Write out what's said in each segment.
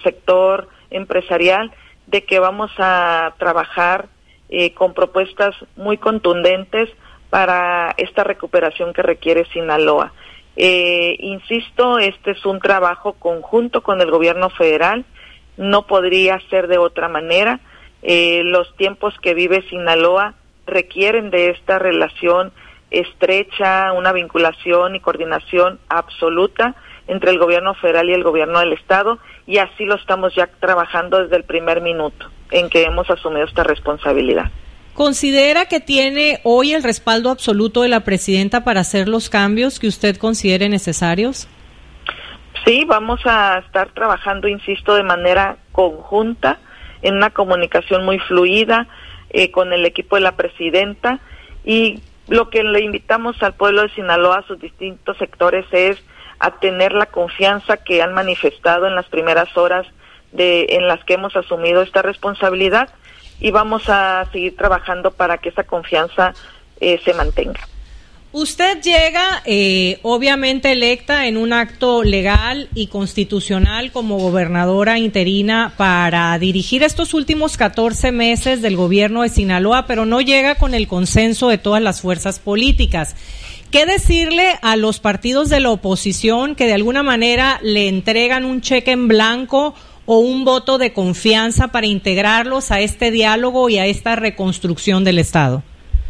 sector empresarial de que vamos a trabajar con propuestas muy contundentes para esta recuperación que requiere Sinaloa. Insisto, este es un trabajo conjunto con el gobierno federal, no podría ser de otra manera. Los tiempos que vive Sinaloa requieren de esta relación estrecha, una vinculación y coordinación absoluta entre el gobierno federal y el gobierno del estado, y así lo estamos ya trabajando desde el primer minuto en que hemos asumido esta responsabilidad. ¿Considera que tiene hoy el respaldo absoluto de la presidenta para hacer los cambios que usted considere necesarios? Sí, vamos a estar trabajando, insisto, de manera conjunta, en una comunicación muy fluida con el equipo de la presidenta, y lo que le invitamos al pueblo de Sinaloa, a sus distintos sectores, es a tener la confianza que han manifestado en las primeras horas en las que hemos asumido esta responsabilidad, y vamos a seguir trabajando para que esa confianza se mantenga. Usted llega, obviamente electa en un acto legal y constitucional como gobernadora interina para dirigir estos últimos 14 meses del gobierno de Sinaloa, pero no llega con el consenso de todas las fuerzas políticas. ¿Qué decirle a los partidos de la oposición que de alguna manera le entregan un cheque en blanco o un voto de confianza para integrarlos a este diálogo y a esta reconstrucción del Estado?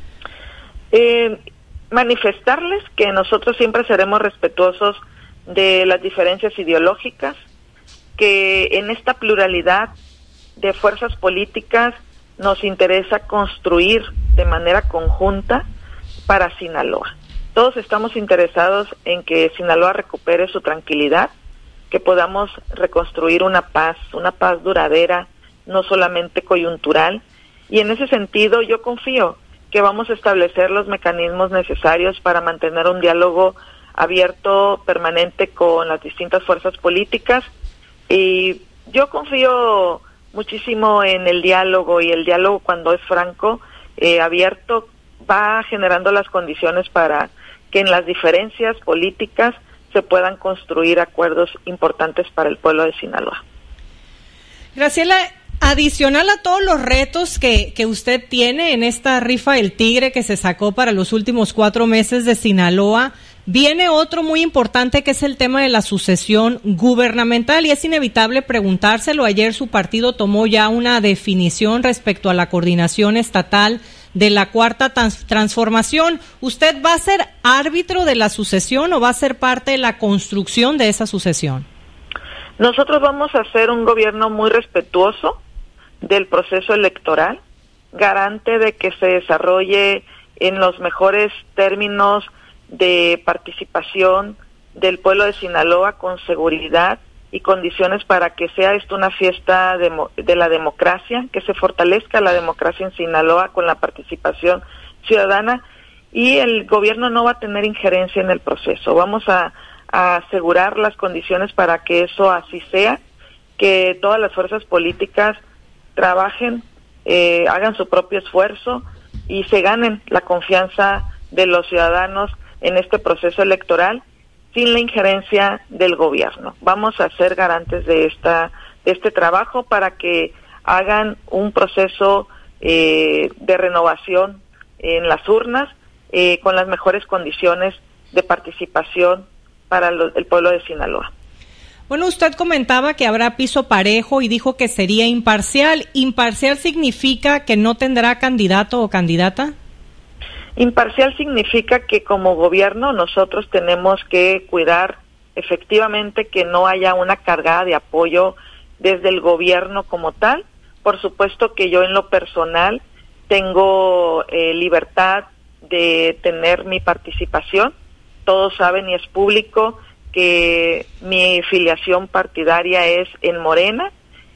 Manifestarles que nosotros siempre seremos respetuosos de las diferencias ideológicas, que en esta pluralidad de fuerzas políticas nos interesa construir de manera conjunta para Sinaloa. Todos estamos interesados en que Sinaloa recupere su tranquilidad, que podamos reconstruir una paz duradera, no solamente coyuntural, y en ese sentido yo confío que vamos a establecer los mecanismos necesarios para mantener un diálogo abierto, permanente con las distintas fuerzas políticas, y yo confío muchísimo en el diálogo, y el diálogo, cuando es franco, abierto, va generando las condiciones para que en las diferencias políticas se puedan construir acuerdos importantes para el pueblo de Sinaloa. Graciela, adicional a todos los retos que usted tiene en esta rifa del tigre que se sacó para los últimos 4 meses de Sinaloa, viene otro muy importante que es el tema de la sucesión gubernamental, y es inevitable preguntárselo. Ayer su partido tomó ya una definición respecto a la coordinación estatal de la Cuarta Transformación. ¿Usted va a ser árbitro de la sucesión o va a ser parte de la construcción de esa sucesión? Nosotros vamos a hacer un gobierno muy respetuoso del proceso electoral, garante de que se desarrolle en los mejores términos de participación del pueblo de Sinaloa, con seguridad y condiciones para que sea esto una fiesta de la democracia, que se fortalezca la democracia en Sinaloa con la participación ciudadana, y el gobierno no va a tener injerencia en el proceso. Vamos a asegurar las condiciones para que eso así sea, que todas las fuerzas políticas trabajen, hagan su propio esfuerzo y se ganen la confianza de los ciudadanos en este proceso electoral, sin la injerencia del gobierno. Vamos a ser garantes de este trabajo para que hagan un proceso de renovación en las urnas, con las mejores condiciones de participación para el pueblo de Sinaloa. Bueno, usted comentaba que habrá piso parejo y dijo que sería imparcial. ¿Imparcial significa que no tendrá candidato o candidata? Imparcial significa que como gobierno nosotros tenemos que cuidar efectivamente que no haya una cargada de apoyo desde el gobierno como tal. Por supuesto que yo en lo personal tengo libertad de tener mi participación. Todos saben y es público que mi filiación partidaria es en Morena,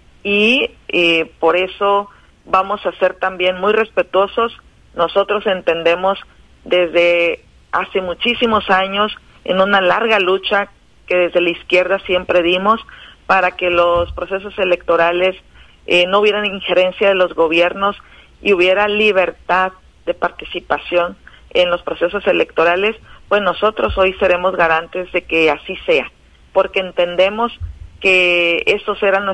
y por eso vamos a ser también muy respetuosos. Nosotros entendemos desde hace muchísimos años en una larga lucha que desde la izquierda siempre dimos para que los procesos electorales no hubieran injerencia de los gobiernos y hubiera libertad de participación en los procesos electorales. Pues nosotros hoy seremos garantes de que así sea, porque entendemos que esos eran